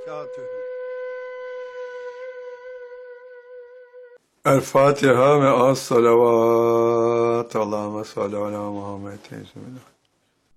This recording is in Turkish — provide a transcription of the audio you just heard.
El Fatiha ve as salavat. Allahümme salli ala Muhammed.